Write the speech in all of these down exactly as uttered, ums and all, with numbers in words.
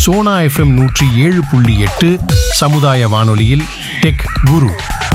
Sona FM நூற்றி ஏழு புள்ளி எட்டு சமுதாய வானொலியில் டெக் குரு.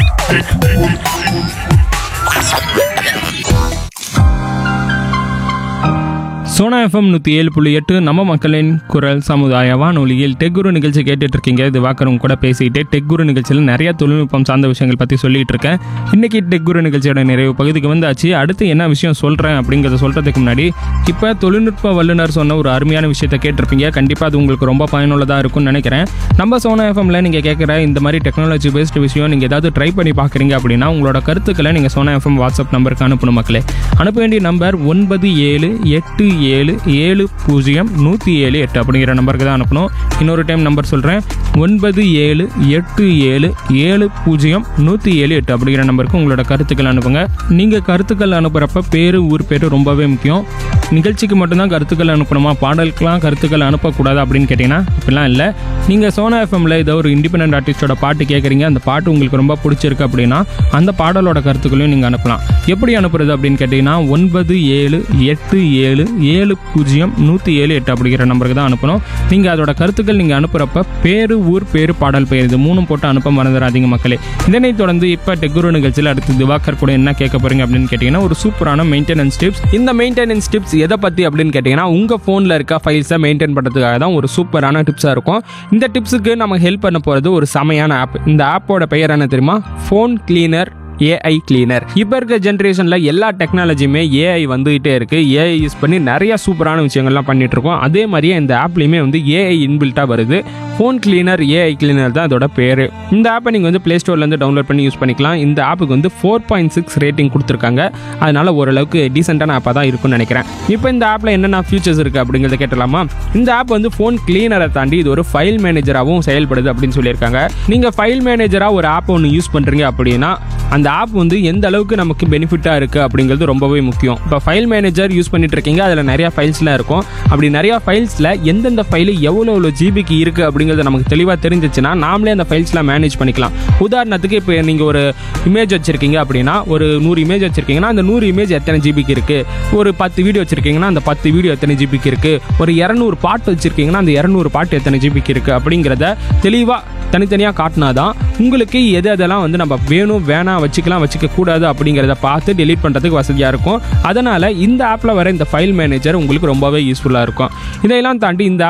சோனா எஃப்எம் நூற்றி ஏழு புள்ளி எட்டு நம்ம மக்களின் குரல் சமுதாய வானொலியில் டெக்குரு நிகழ்ச்சி கேட்டுட்டு இருக்கீங்க. இது வாக்கரும் கூட பேசிக்கிட்டு டெக்குரு நிகழ்ச்சியில் நிறைய தொழில்நுட்பம் சார்ந்த விஷயங்கள் பற்றி சொல்லிட்டு இருக்கேன். இன்னைக்கு டெக்குரு நிகழ்ச்சியோட நிறைவு பகுதிக்கு வந்தாச்சு. அடுத்து என்ன விஷயம் சொல்கிறேன் அப்படிங்கிறத சொல்கிறதுக்கு முன்னாடி இப்போ தொழில்நுட்ப வல்லுநர் சொன்ன ஒரு அருமையான விஷயத்தை கேட்டிருப்பீங்க. கண்டிப்பாக அது உங்களுக்கு ரொம்ப பயனுள்ளதாக இருக்கும்னு நினைக்கிறேன். நம்ம சோனா எஃப்எம்ல நீங்கள் கேட்குற இந்த மாதிரி டெக்னாலஜி பேஸ்ட் விஷயம் நீங்கள் ஏதாவது ட்ரை பண்ணி பார்க்குறீங்க அப்படின்னா உங்களோட கருத்துக்களை நீங்கள் சோனா எஃப்எம் வாட்ஸ்அப் நம்பருக்கு அனுப்பணும் மக்களே. அனுப்ப வேண்டிய நம்பர் ஒன்பது ஏழு எட்டு ஏழு ஏழு பூஜ்ஜியம் நூற்றி ஏழு எட்டு அப்படிங்கிற நம்பருக்கு தான் அனுப்பணும். இன்னொரு டைம் நம்பர் சொல்கிறேன், ஒன்பது ஏழு எட்டு ஏழு ஏழு பூஜ்ஜியம் நூற்றி ஏழு எட்டு அப்படிங்கிற நம்பருக்கு உங்களோட கருத்துக்கள் அனுப்புங்க. நீங்கள் கருத்துக்கள் அனுப்புகிறப்ப பேர் ஊர் பேர் ரொம்பவே முக்கியம். நிகழ்ச்சிக்கு மட்டும்தான் கருத்துக்கள் அனுப்பணுமா, பாடலுக்கெல்லாம் கருத்துக்கள் அனுப்பக்கூடாது அப்படின்னு கேட்டிங்கன்னா அப்படிலாம் இல்லை. நீங்கள் சோனா எஃப்எம்ல ஏதோ ஒரு இண்டிபெண்டன்ட் ஆர்டிஸ்டோட பாட்டு கேட்குறீங்க, அந்த பாட்டு உங்களுக்கு ரொம்ப பிடிச்சிருக்கு அப்படின்னா அந்த பாடலோட கருத்துக்களையும் நீங்கள் அனுப்பலாம். எப்படி அனுப்புறது அப்படின்னு கேட்டிங்கன்னா ஒன்பது ஏழு எட்டு ஏழு ஏழு பூஜ்ஜியம் நூற்றி ஏழு எட்டு அப்படிங்கிற நம்பருக்கு தான் அனுப்பணும். நீங்கள் அதோட கருத்துக்கள் நீங்கள் அனுப்புகிறப்ப பேரு ஊர் பேரு பாடல் பெயர் இது மூணும் போட்டு அனுப்ப மறந்துடாதீங்க மக்களே. இதனைத் தொடர்ந்து இப்போ டெக்குரு நிகழ்ச்சியில் அடுத்து திவாகர் கூட என்ன கேட்க போறீங்க அப்படின்னு கேட்டிங்கன்னா ஒரு சூப்பரான மெயின்டெனன்ஸ் டிப்ஸ். இந்த மெயின்டெனன்ஸ் டிப்ஸ் எதை பற்றி அப்படின்னு கேட்டிங்கன்னா உங்கள் ஃபோனில் இருக்க ஃபைல்ஸை மெயின்டைன் பண்ணுறதுக்காக தான் ஒரு சூப்பரான டிப்ஸாக இருக்கும். இந்த டிப்ஸுக்கு நம்ம ஹெல்ப் பண்ண போகிறது ஒரு செமையான ஆப். இந்த ஆப்போட பெயர் என்ன தெரியுமா? Phone cleaner AI cleaner. இப்போ இருக்க ஜென்ரேஷனில் எல்லா டெக்னாலஜியுமே ஏஐ வந்துகிட்டே இருக்கு. ஏஐ யூஸ் பண்ணி நிறைய சூப்பரான விஷயங்கள்லாம் பண்ணிட்டு இருக்கோம். அதே மாதிரியே இந்த ஆப்லையுமே வந்து ஏஐ இன்பில்ட்டாக வருது. ஃபோன் கிளீனர் ஏஐ கிளீனர் தான் அதோட பேர். இந்த ஆப்பை நீங்கள் வந்து பிளே ஸ்டோர்லேருந்து டவுன்லோட் பண்ணி யூஸ் பண்ணிக்கலாம். இந்த ஆப்புக்கு வந்து ஃபோர் பாயிண்ட் சிக்ஸ் ரேட்டிங் கொடுத்துருக்காங்க. அதனால ஓரளவுக்கு டீசெண்டான ஆப்பாக தான் இருக்கும்னு நினைக்கிறேன். இப்போ இந்த ஆப்பில் என்னென்ன ஃபியூச்சர்ஸ் இருக்குது அப்படிங்கிறத கேட்டலாமா? இந்த ஆப் வந்து ஃபோன் கிளீனரை தாண்டி இது ஒரு ஃபைல் மேனேஜராகவும் செயல்படுது அப்படின்னு சொல்லியிருக்காங்க. நீங்கள் ஃபைல் மேனேஜராக ஒரு ஆப் ஒன்று யூஸ் பண்ணுறீங்க அப்படின்னா அந்த ஆப் வந்து எந்த அளவுக்கு நமக்கு பெனிஃபிட்டாக இருக்குது அப்படிங்கிறது ரொம்பவே முக்கியம். இப்போ ஃபைல் மேனேஜர் யூஸ் பண்ணிட்டு இருக்கீங்க, அதில் நிறையா ஃபைல்ஸ்லாம் இருக்கும். அப்படி நிறையா ஃபைல்ஸில் எந்தெந்த ஃபைலு எவ்வளோ எவ்வளோ ஜிபிக்கு இருக்குது அப்படிங்கிறது நமக்கு தெளிவாக தெரிஞ்சிச்சுன்னா நாமளே அந்த ஃபைல்ஸ்லாம் மேனேஜ் பண்ணிக்கலாம். உதாரணத்துக்கு இப்போ நீங்கள் ஒரு இமேஜ் வச்சுருக்கீங்க அப்படின்னா, ஒரு நூறு இமேஜ் வச்சுருக்கீங்கன்னா அந்த நூறு இமேஜ் எத்தனை ஜிபிக்கு இருக்குது, ஒரு பத்து வீடியோ வச்சுருக்கீங்கன்னா அந்த பத்து வீடியோ எத்தனை ஜிபிக்கு இருக்குது, ஒரு இரநூறு பாட்டு வச்சுருக்கீங்கன்னா அந்த இரநூறு பாட்டு எத்தனை ஜிபிக்கு இருக்குது அப்படிங்கிறத தெளிவாக தனித்தனியாக காட்டினாதான் உங்களுக்கு எது அதெல்லாம் வந்து நம்ம வேணும் வேணாம் வச்சுக்கலாம் வச்சுக்க கூடாது அப்படிங்கிறத பார்த்து டெலீட் பண்ணுறதுக்கு வசதியாக இருக்கும். அதனால் இந்த ஆப்பில் வர இந்த ஃபைல் மேனேஜர் உங்களுக்கு ரொம்பவே யூஸ்ஃபுல்லாக இருக்கும். இதையெல்லாம் தாண்டி இந்த